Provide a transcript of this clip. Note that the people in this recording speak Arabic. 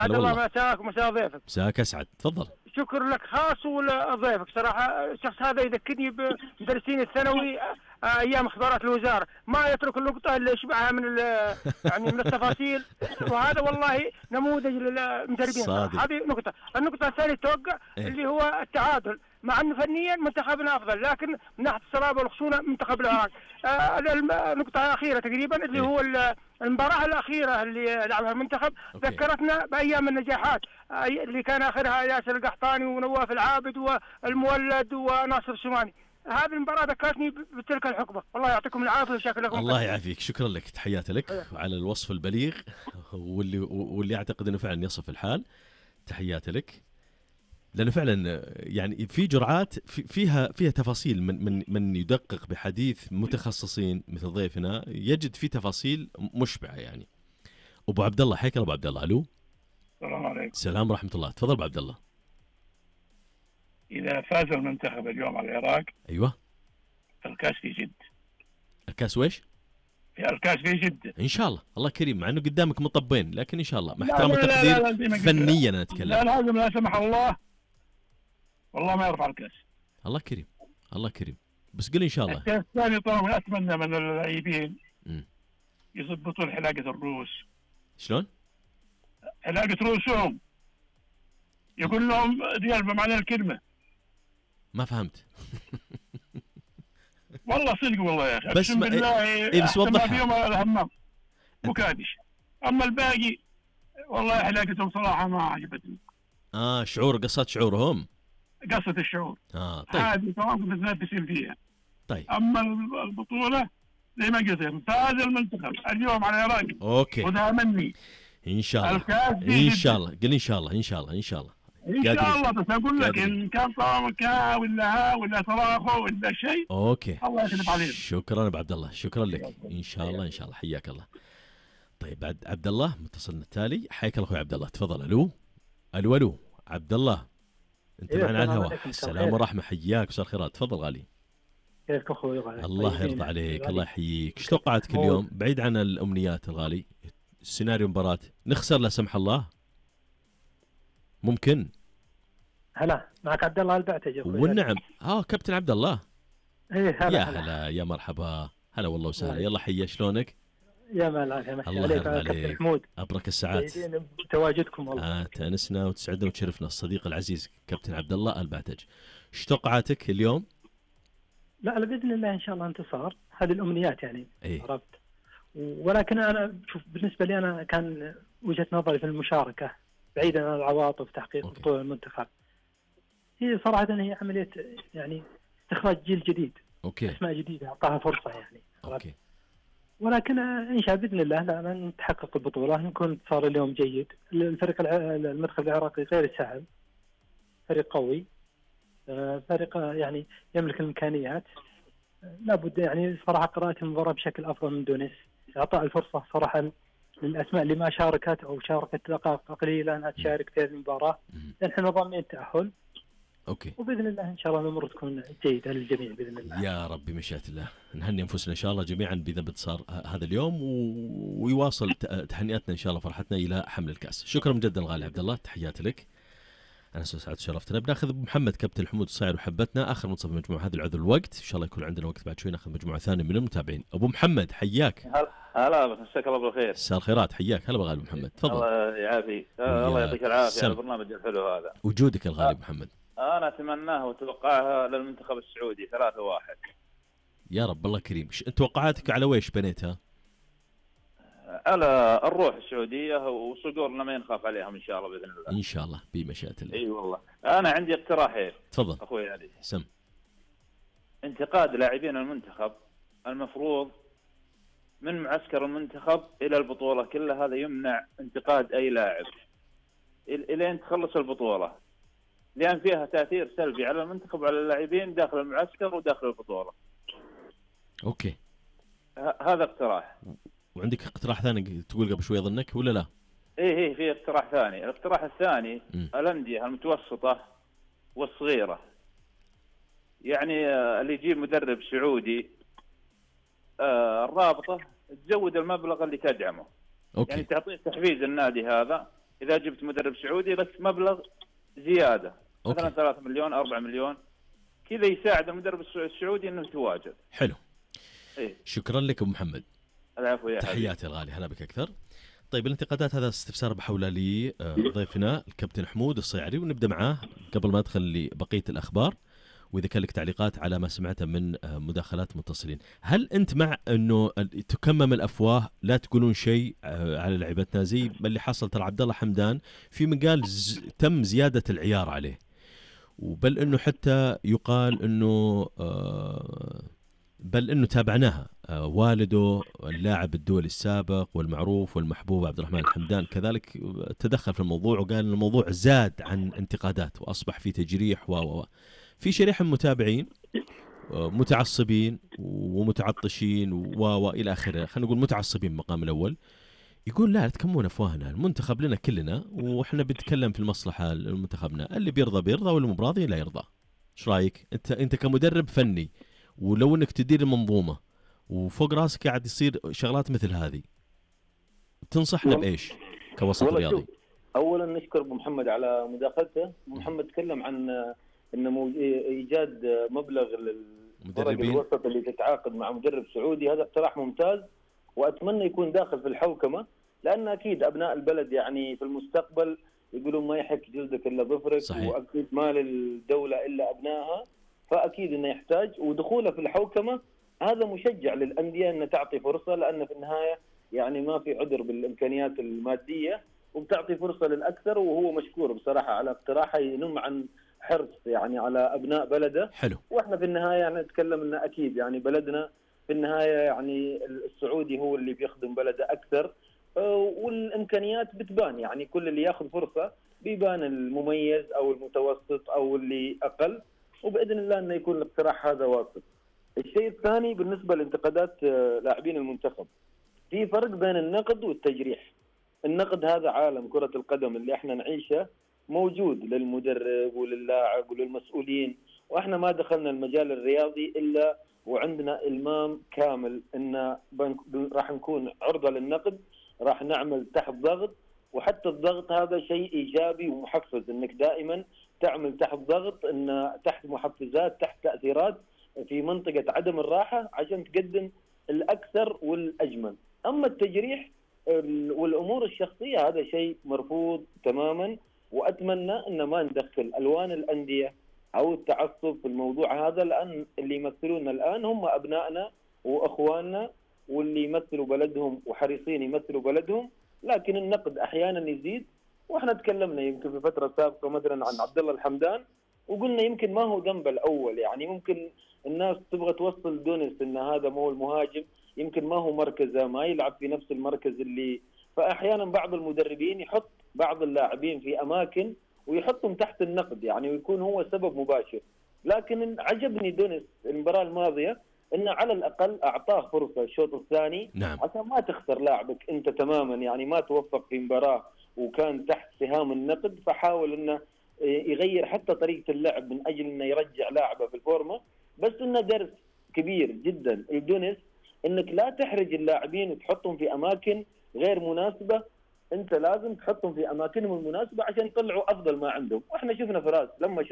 هلا الله والله. مساك ومساء ضيفك. مساك اسعد، تفضل. شكر لك خاص ولضيفك صراحه. الشخص هذا يذكرني بمدرسين الثانوي ايام اختبارات الوزاره، ما يترك النقطه اللي يشبعها من يعني من التفاصيل، وهذا والله نموذج للمدربين صراحه. هذه نقطه. النقطه الثانيه توقع اللي هو التعادل، مع انه فنيا منتخبنا افضل، لكن من ناحيه الصلابه والخشونه منتخب العراق. النقطه الاخيره تقريبا اللي هو المباراه الاخيره اللي لعبها المنتخب ذكرتنا بايام النجاحات اللي كان اخرها ياسر القحطاني ونواف العابد والمولد وناصر الشماني. هذه المباراه ذكرتني بتلك الحقبه. الله يعطيكم العافيه وشكرا لكم. الله يعافيك، شكرا لك، تحياتي لك على الوصف البليغ واللي اعتقد انه فعلا يصف الحال. تحياتي لك، لانه فعلا يعني في جرعات فيها تفاصيل من يدقق بحديث متخصصين مثل ضيفنا، يجد في تفاصيل مشبعه يعني. ابو عبد الله، حياك الله ابو عبد الله. الو، السلام عليكم. السلام ورحمه الله. تفضل ابو عبد الله. اذا فاز المنتخب اليوم على العراق، ايوه، الكاس في جد. الكاس ويش؟ الكاس في جد ان شاء الله. الله كريم، مع انه قدامك مطبين، لكن ان شاء الله مع احترام التقدير فنيا انا اتكلم. لا لازم لا سمح الله والله ما يرفع الكاس. الله كريم، الله كريم، بس قل ان شاء الله. الكاس الثاني طبعا اتمنى من اللاعبين يضبطون حلاقه الروس. شلون؟ حلاقه رؤوسهم، يقول لهم ريال بمعنى الكلمه. ما فهمت. والله صدق والله يا اخي، بس بالله بس وضحها. اليوم الهمام وكادش، اما الباقي والله حلاقتهم صراحه ما عجبتني. شعور، قصة شعورهم، قصة الشعور. طيب هذه طبعا كنت متنافسين فيها. طيب اما البطوله زي ما قلت فاز المنتخب اليوم على العراق. اوكي، وده مني ان شاء الله. ان شاء الله، قل ان شاء الله. ان شاء الله، ان شاء الله، ان شاء الله. بس اقول لك ان كان طعم كا ولا صراخه ولا شيء، اوكي الله يخلف علينا. شكرا ابو عبد الله، شكرا لك. ان شاء الله، ان شاء الله، حياك الله. طيب بعد عبد الله متصلنا التالي. حياك الله اخوي عبد الله، تفضل. الو الو الو عبد الله، انت معنا على الهواء. السلام ورحمه، حياك، مساء الخيرات. تفضل غالي. كيفك اخوي؟ الله يرضى عليك، الله يحييك. ايش توقعاتك اليوم بعيد عن الامنيات الغالي؟ سيناريو مباراة نخسر لا سمح الله، ممكن. هلا معك عبد الله البعتجي. والنعم. كابتن عبد الله. ايه هلا. يا هلا، يا مرحبا، هلا والله وسهلا. يلا حيا، شلونك؟ يا العافيه. الله يرضى عليك كابتن حمود، ابرك الساعات. تواجدكم والله. تأنسنا وتسعدنا وتشرفنا الصديق العزيز كابتن عبد الله البعتج. ايش توقعاتك اليوم؟ لا باذن الله ان شاء الله انتصار، هذه الامنيات يعني. عرفت. ولكن انا شوف، بالنسبه لي انا كان وجهه نظري في المشاركه بعيدا عن العواطف تحقيق بطوله المنتخب، هي صراحه هي عمليه يعني استخراج جيل جديد. اسماء جديده اعطاها فرصه يعني. ولكن ان شاء الله باذن الله لن تحقق البطوله، نكون صار اليوم جيد. الفريق المنتخب العراقي غير سهل، فريق قوي، فريق يعني يملك الامكانيات. لابد يعني صراحه قراءه المباراه بشكل افضل من تونس، اعطاء الفرصه صراحه للاسماء اللي ما شاركت او شاركت دقائق قليله انها تشارك في هذه المباراه، لان احنا ضامنين التاهل. وباذن الله ان شاء الله الامور تكون جيده للجميع باذن الله. يا رب بمشيئه الله. نهني انفسنا ان شاء الله جميعا باذا انتصار هذا اليوم، ويواصل تهنئتنا ان شاء الله فرحتنا الى حمل الكاس. شكرا جدا الغالي عبد الله، تحياتي لك. انا سعد شرفتنا. بناخذ ابو محمد كابتن حمود الصاير وحبتنا، اخر منصف المجموعه هذه العذر الوقت، ان شاء الله يكون عندنا وقت بعد شوي ناخذ مجموعه ثانيه من المتابعين. ابو محمد حياك. هلا مساك الله بالخير. مساء الخيرات، حياك. هلا بغالي محمد، تفضل. الله يعافيك. الله يعطيك العافيه على البرنامج الحلو هذا. وجودك الغالي محمد. انا اتمناه واتوقعها للمنتخب السعودي 3-1. يا رب الله كريم. توقعاتك على ويش بنيتها؟ على الروح السعوديه وصقورنا ما ينخاف عليهم ان شاء الله باذن الله. ان شاء الله بمشيئه الله. اي والله. انا عندي اقتراحين. تفضل اخوي علي. سم. انتقاد لاعبين المنتخب المفروض من معسكر المنتخب الى البطوله كلها، هذا يمنع انتقاد اي لاعب الين تخلص البطوله، لان فيها تاثير سلبي على المنتخب وعلى اللاعبين داخل المعسكر وداخل البطوله. اوكي. هذا اقتراح. وعندك اقتراح ثاني تقول قبل شوي اظنك ولا لا؟ ايه في اقتراح ثاني. الاقتراح الثاني الانديه المتوسطه والصغيره، يعني اللي يجيب مدرب سعودي، الرابطه تزود المبلغ اللي تدعمه. يعني تعطيه تحفيز النادي هذا اذا جبت مدرب سعودي بس مبلغ زياده، أوكي. مثلا 3 مليون 4 مليون كذا، يساعد المدرب السعودي انه يتواجد. حلو. إيه. شكرا لك ابو محمد. العفو يا حبيبي. تحياتي الغالي، هلا بك اكثر. طيب الانتقادات هذا استفسار بحوله لضيفنا الكابتن حمود الصيعري، ونبدا معاه قبل ما ادخل لبقيه الاخبار، واذا كان لك تعليقات على ما سمعته من مداخلات متصلين. هل انت مع انه تكمم الافواه، لا تقولون شيء على لعبتنا زي ما اللي حصل؟ ترى عبد الله حمدان في مقال تم زياده العيار عليه، وبل انه حتى يقال انه بل انه تابعناها والده اللاعب الدولي السابق والمعروف والمحبوب عبد الرحمن الحمدان كذلك تدخل في الموضوع، وقال ان الموضوع زاد عن انتقادات واصبح في تجريح في شريحه من المتابعين متعصبين ومتعطشين والى اخره، خلينا نقول متعصبين بالمقام الاول، يقول لا تكمون افواهنا، المنتخب لنا كلنا واحنا بنتكلم في المصلحه لمنتخبنا، اللي بيرضى بيرضى واللي مو براضي لا يرضى. ايش رايك انت كمدرب فني، ولو انك تدير المنظومه وفوق راسك قاعد يصير شغلات مثل هذه، تنصحنا بايش كوسط رياضي؟ اولا نشكر ابو محمد على مداخلته. ابو محمد تكلم عن انه ايجاد مبلغ للفرق الوسط اللي تتعاقد مع مدرب سعودي، هذا اقتراح ممتاز واتمنى يكون داخل في الحوكمه، لان اكيد ابناء البلد يعني في المستقبل يقولون ما يحك جلدك الا ظفرك، واكيد ما للدوله الا ابنائها، فاكيد انه يحتاج، ودخوله في الحوكمه هذا مشجع للانديه انها تعطي فرصه، لان في النهايه يعني ما في عذر بالامكانيات الماديه، وبتعطي فرصه للاكثر، وهو مشكور بصراحه على اقتراحه، ينم عن حرص يعني على ابناء بلده. حلو. واحنا في النهايه يعني نتكلم ان اكيد يعني بلدنا في النهايه يعني السعودي هو اللي بيخدم بلده اكثر، والامكانيات بتبان، يعني كل اللي ياخذ فرصه بيبان المميز او المتوسط او اللي اقل، وباذن الله انه يكون الاقتراح هذا واصل. الشيء الثاني بالنسبه لانتقادات لاعبين المنتخب، في فرق بين النقد والتجريح. النقد هذا عالم كرة القدم اللي احنا نعيشه، موجود للمدرب وللاعب وللمسؤولين، واحنا ما دخلنا المجال الرياضي الا وعندنا المام كامل ان راح نكون عرضة للنقد، راح نعمل تحت ضغط، وحتى الضغط هذا شيء ايجابي ومحفز، انك دائما تعمل تحت ضغط، ان تحت محفزات، تحت تأثيرات، في منطقة عدم الراحة عشان تقدم الأكثر والأجمل. أما التجريح والأمور الشخصية هذا شيء مرفوض تماما، وأتمنى أن ما ندخل ألوان الأندية أو التعصب في الموضوع هذا، لأن اللي يمثلوننا الآن هم أبنائنا وأخواننا، واللي يمثلوا بلدهم وحريصين يمثلوا بلدهم، لكن النقد أحيانا يزيد. وإحنا تكلمنا يمكن في فترة سابقة مثلا عن عبد الله الحمدان، وقلنا يمكن ما هو ذنب الأول، يعني ممكن الناس تبغى توصل دونيس ان هذا مو المهاجم، يمكن ما هو مركزه، ما يلعب في نفس المركز اللي، فاحيانا بعض المدربين يحط بعض اللاعبين في اماكن ويحطهم تحت النقد يعني، ويكون هو سبب مباشر. لكن عجبني دونيس المباراه الماضيه انه على الاقل اعطاه فرصه الشوط الثاني. نعم. عشان ما تخسر لاعبك انت تماما، يعني ما توفق في مباراه وكان تحت سهام النقد، فحاول انه يغير حتى طريقه اللعب من اجل انه يرجع لاعبه في الفورمه. بس انه درس كبير جدا الدونيس، انك لا تحرج اللاعبين وتحطهم في اماكن غير مناسبه، انت لازم تحطهم في اماكنهم المناسبه عشان يطلعوا افضل ما عندهم. واحنا شفنا فراس لما